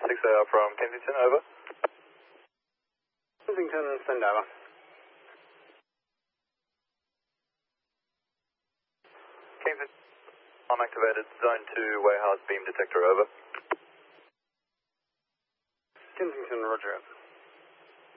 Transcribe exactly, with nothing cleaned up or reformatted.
six A R from Kensington, over. Kensington, send over. Kensington, unactivated zone two warehouse beam detector, over. Kensington, roger.